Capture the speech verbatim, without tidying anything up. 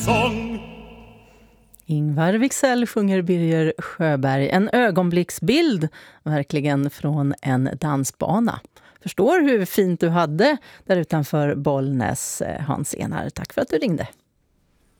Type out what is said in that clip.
Sång. Ingvar Wiksell sjunger Birger Sjöberg. En ögonblicksbild verkligen från en dansbana. Förstår hur fint du hade där utanför Bollnäs, Hans Enar. Tack för att du ringde.